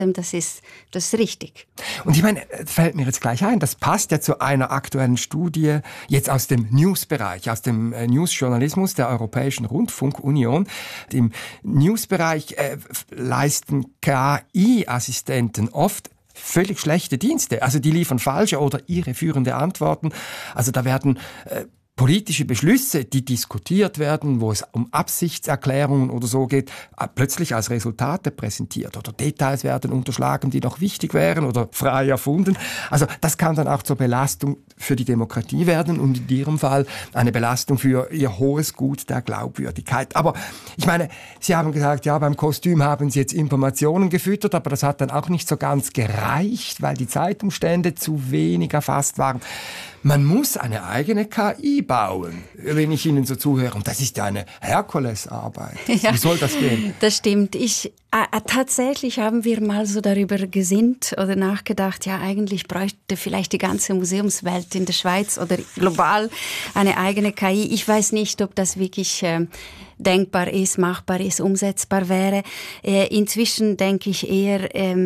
Das ist richtig. Und ich meine, fällt mir jetzt gleich ein, das passt ja zu einer aktuellen Studie jetzt aus dem News-Bereich, aus dem News-Journalismus der Europäischen Rundfunkunion. Im News-Bereich leisten KI-Assistenten oft völlig schlechte Dienste. Also die liefern falsche oder irreführende Antworten. Also da werden politische Beschlüsse, die diskutiert werden, wo es um Absichtserklärungen oder so geht, plötzlich als Resultate präsentiert oder Details werden unterschlagen, die noch wichtig wären oder frei erfunden. Also das kann dann auch zur Belastung für die Demokratie werden und in Ihrem Fall eine Belastung für Ihr hohes Gut der Glaubwürdigkeit. Aber ich meine, Sie haben gesagt, ja, beim Kostüm haben Sie jetzt Informationen gefüttert, aber das hat dann auch nicht so ganz gereicht, weil die Zeitumstände zu wenig erfasst waren. Man muss eine eigene KI bauen, wenn ich Ihnen so zuhöre. Und das ist ja eine Herkulesarbeit. Ja, wie soll das gehen? Das stimmt. Tatsächlich haben wir mal so darüber gesinnt oder nachgedacht, ja, eigentlich bräuchte vielleicht die ganze Museumswelt in der Schweiz oder global eine eigene KI. Ich weiß nicht, ob das wirklich denkbar ist, machbar ist, umsetzbar wäre. Inzwischen denke ich eher,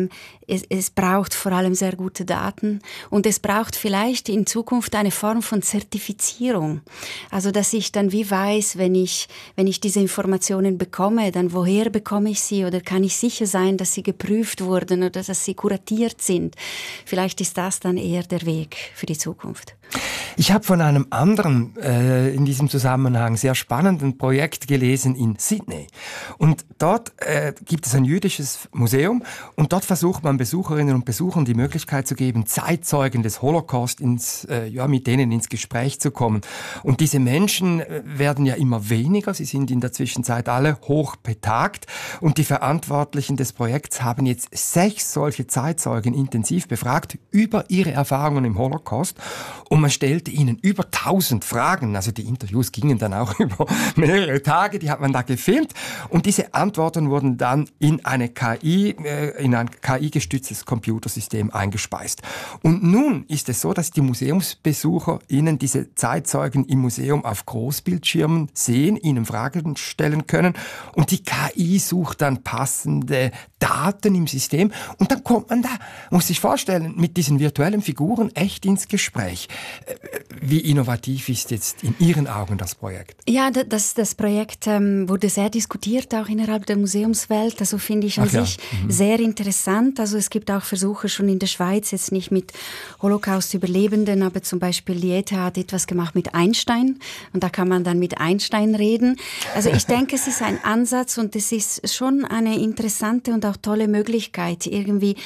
es braucht vor allem sehr gute Daten und es braucht vielleicht in Zukunft eine Form von Zertifizierung. Also, dass ich dann wie weiß, wenn ich diese Informationen bekomme, dann woher bekomme ich sie oder kann ich sicher sein, dass sie geprüft wurden oder dass sie kuratiert sind. Vielleicht ist das dann eher der Weg für die Zukunft. Ich habe von einem anderen, in diesem Zusammenhang sehr spannenden Projekt gelesen in Sydney. Und dort gibt es ein jüdisches Museum und dort versucht man Besucherinnen und Besuchern die Möglichkeit zu geben, Zeitzeugen des Holocaust mit denen ins Gespräch zu kommen. Und diese Menschen werden ja immer weniger, sie sind in der Zwischenzeit alle hoch betagt und die Verantwortlichen des Projekts haben jetzt 6 solche Zeitzeugen intensiv befragt über ihre Erfahrungen im Holocaust und man stellte ihnen über 1000 Fragen, also die Interviews gingen dann auch über mehrere Tage, die hat man da gefilmt und diese Antworten wurden dann in ein KI-gestütztes Computersystem eingespeist. Und nun ist es so, dass die MuseumsbesucherInnen diese Zeitzeugen im Museum auf Großbildschirmen sehen, ihnen Fragen stellen können und die KI sucht dann passende Daten im System und dann kommt man da, muss sich vorstellen, mit diesen virtuellen Figuren echt ins Gespräch. Wie innovativ ist jetzt in Ihren Augen das Projekt? Ja, das Projekt wurde sehr diskutiert, auch innerhalb der Museumswelt. Also finde ich an sich sehr interessant. Also es gibt auch Versuche schon in der Schweiz, jetzt nicht mit Holocaust-Überlebenden, aber zum Beispiel die ETH hat etwas gemacht mit Einstein und da kann man dann mit Einstein reden. Also ich denke, es ist ein Ansatz und es ist schon eine interessante und auch tolle Möglichkeit, irgendwie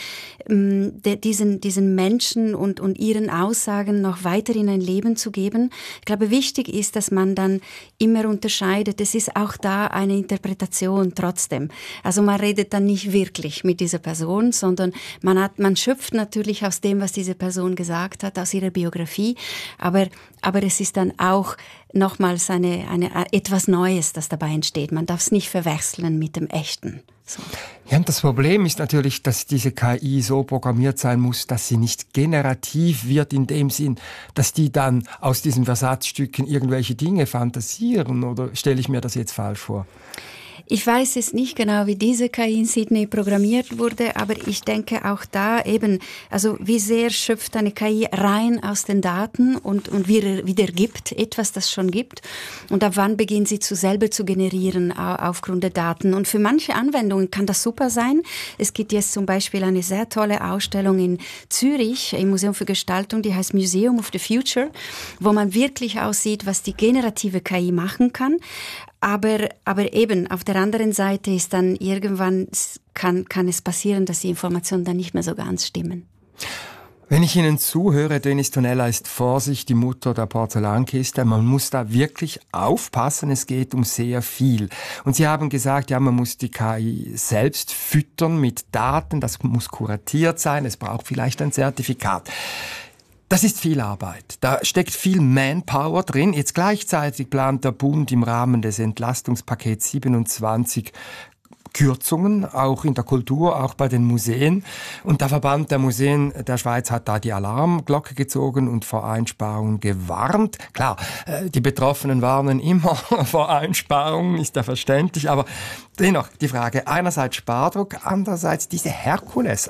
diesen Menschen und ihren Aussagen noch weiter in ein Leben zu geben. Ich glaube, wichtig ist, dass man dann immer unterscheidet. Es ist auch da eine Interpretation trotzdem. Also man redet dann nicht wirklich mit dieser Person, sondern man schöpft natürlich aus dem, was diese Person gesagt hat, aus ihrer Biografie. Aber es ist dann auch nochmals etwas Neues, das dabei entsteht. Man darf es nicht verwechseln mit dem Echten. So. Ja, und das Problem ist natürlich, dass diese KI so programmiert sein muss, dass sie nicht generativ wird in dem Sinn, dass die dann aus diesen Versatzstücken irgendwelche Dinge fantasieren. Oder stelle ich mir das jetzt falsch vor? Ich weiß jetzt nicht genau, wie diese KI in Sydney programmiert wurde, aber ich denke auch da eben, also wie sehr schöpft eine KI rein aus den Daten und wiedergibt etwas, das schon gibt und ab wann beginnt sie selber zu generieren aufgrund der Daten. Und für manche Anwendungen kann das super sein. Es gibt jetzt zum Beispiel eine sehr tolle Ausstellung in Zürich im Museum für Gestaltung, die heißt Museum of the Future, wo man wirklich aussieht, was die generative KI machen kann. Aber eben, auf der anderen Seite ist dann irgendwann, kann es passieren, dass die Informationen dann nicht mehr so ganz stimmen. Wenn ich Ihnen zuhöre, Denise Tonella ist Vorsicht die Mutter der Porzellankiste. Man muss da wirklich aufpassen, es geht um sehr viel. Und Sie haben gesagt, ja, man muss die KI selbst füttern mit Daten, das muss kuratiert sein, es braucht vielleicht ein Zertifikat. Das ist viel Arbeit. Da steckt viel Manpower drin. Jetzt gleichzeitig plant der Bund im Rahmen des Entlastungspakets 27 Kürzungen, auch in der Kultur, auch bei den Museen. Und der Verband der Museen der Schweiz hat da die Alarmglocke gezogen und vor Einsparungen gewarnt. Klar, die Betroffenen warnen immer vor Einsparungen, ist ja verständlich, aber dennoch die Frage, einerseits Spardruck, andererseits diese Herkules